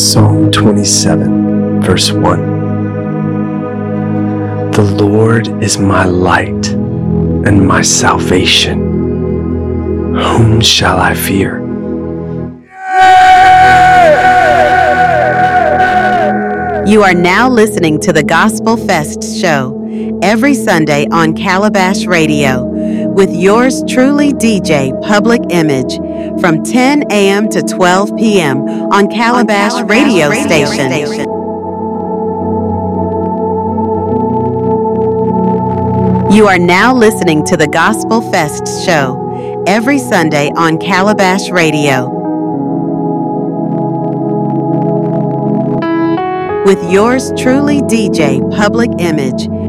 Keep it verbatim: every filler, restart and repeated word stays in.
Psalm twenty-seven, verse one. The Lord is my light and my salvation. Whom shall I fear? You are now listening to the Gospel Fest show every Sunday on Calabash Radio with yours truly, D J Public Image, from ten a.m. to twelve p.m. on Calabash, on Calabash Radio, Radio Station. Station. You are now listening to the Gospel Fest show every Sunday on Calabash Radio with yours truly, D J Public Image,